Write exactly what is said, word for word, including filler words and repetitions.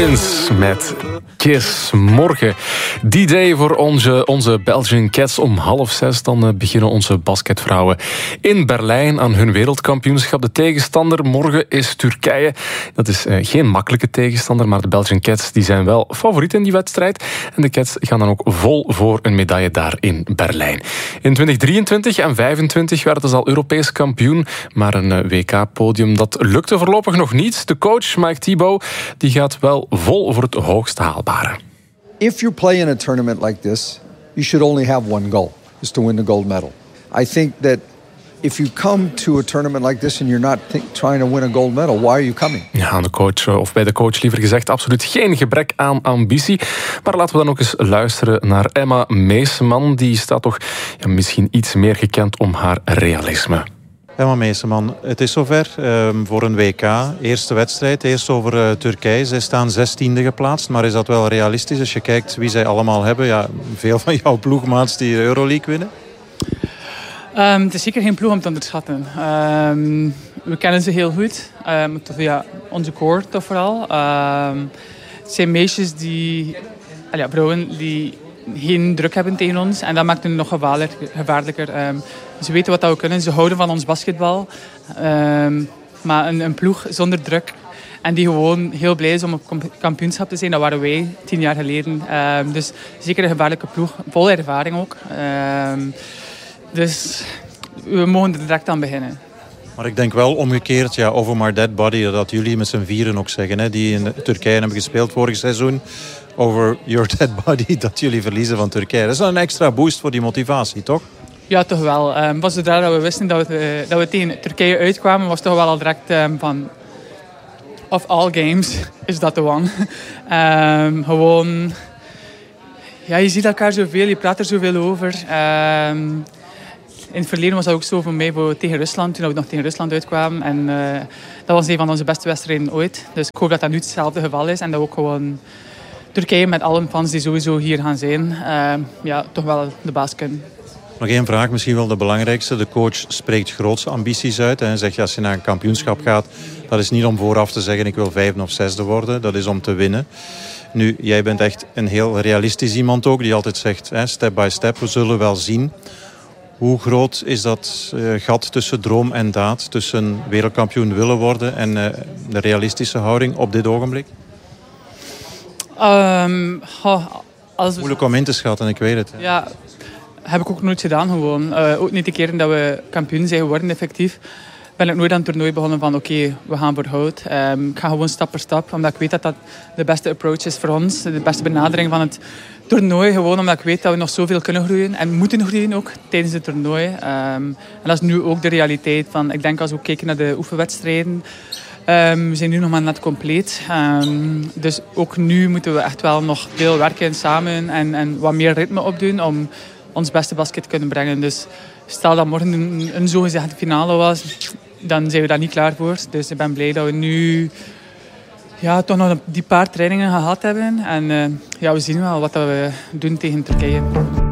Prince met Kiss. Morgen D-Day voor onze, onze Belgian Cats om half zes. Dan uh, beginnen onze basketvrouwen in Berlijn aan hun wereldkampioenschap. De tegenstander morgen is Turkije. Dat is uh, geen makkelijke tegenstander, maar de Belgian Cats die zijn wel favoriet in die wedstrijd. En de Cats gaan dan ook vol voor een medaille daar in Berlijn. In twintig drieëntwintig en vijfentwintig werden ze al Europees kampioen, maar een uh, W K-podium dat lukte voorlopig nog niet. De coach Mike Thibault die gaat wel vol voor het hoogst haalbare. If you play in a tournament like this, you should only have one goal, is to win the gold medal. I think that if you come to a tournament like this and you're not think, trying to win a gold medal, why are you coming? Ja, aan de coach, of bij de coach liever gezegd, absoluut geen gebrek aan ambitie. Maar laten we dan ook eens luisteren naar Emma Meeseman. Die staat toch ja, misschien iets meer gekend om haar realisme. Emma Meeseman, het is zover um, voor een W K. Eerste wedstrijd, eerst over uh, Turkije. Zij staan zestiende geplaatst, maar is dat wel realistisch als je kijkt wie zij allemaal hebben? Ja, veel van jouw ploegmaats die de Euroleague winnen. Um, het is zeker geen ploeg om te onderschatten. Um, we kennen ze heel goed. Um, toch, ja, onze core toch vooral. Um, het zijn meisjes die, ja, vrouwen die geen druk hebben tegen ons. En dat maakt het nog gevaarlijker. gevaarlijker. Um, ze weten wat we kunnen. Ze houden van ons basketbal. Um, maar een, een ploeg zonder druk. En die gewoon heel blij is om op kampioenschap te zijn. Dat waren wij tien jaar geleden. Um, dus zeker een gevaarlijke ploeg. Vol ervaring ook. Um, dus we mogen er direct aan beginnen. Maar ik denk wel omgekeerd, ja, over my dead body, dat jullie met z'n vieren ook zeggen, hè, die in Turkije hebben gespeeld vorig seizoen. Over your dead body, dat jullie verliezen van Turkije. Dat is een extra boost voor die motivatie, toch? Ja, toch wel. Um, was zodra dat we wisten dat we, uh, dat we tegen Turkije uitkwamen, was toch wel al direct um, van... Of all games is dat de one. um, gewoon... Ja, je ziet elkaar zoveel, je praat er zoveel over. Um, in het verleden was dat ook zo voor mij voor, tegen Rusland, toen we nog tegen Rusland uitkwamen. En uh, dat was een van onze beste wedstrijden ooit. Dus ik hoop dat dat nu hetzelfde geval is. En dat ook gewoon Turkije met alle fans die sowieso hier gaan zijn, uh, ja, toch wel de baas kunnen. Nog één vraag, misschien wel de belangrijkste. De coach spreekt grootste ambities uit. Hij zegt, ja, als je naar een kampioenschap gaat, dat is niet om vooraf te zeggen ik wil vijfde of zesde worden. Dat is om te winnen. Nu, jij bent echt een heel realistisch iemand ook, die altijd zegt, hè, step by step, we zullen wel zien. Hoe groot is dat uh, gat tussen droom en daad, tussen wereldkampioen willen worden en uh, de realistische houding op dit ogenblik? Um, oh, als... Moeilijk om in te schatten, ik weet het. Hè. Ja, heb ik ook nooit gedaan gewoon. Uh, ook niet de keren dat we kampioen zijn geworden effectief. Ben ik nooit aan het toernooi begonnen van oké, okay, we gaan voor goud. Um, ik ga gewoon stap per stap, omdat ik weet dat dat de beste approach is voor ons. De beste benadering van het toernooi. Gewoon omdat ik weet dat we nog zoveel kunnen groeien. En moeten groeien ook tijdens het toernooi. Um, en dat is nu ook de realiteit. Van, ik denk als we kijken naar de oefenwedstrijden. Um, we zijn nu nog maar net compleet. Um, dus ook nu moeten we echt wel nog veel werken samen. En, en wat meer ritme opdoen om ons beste basket te kunnen brengen. Dus stel dat morgen een, een zogezegde finale was, dan zijn we daar niet klaar voor. Dus ik ben blij dat we nu ja, toch nog die paar trainingen gehad hebben. En uh, ja, we zien wel wat we doen tegen Turkije.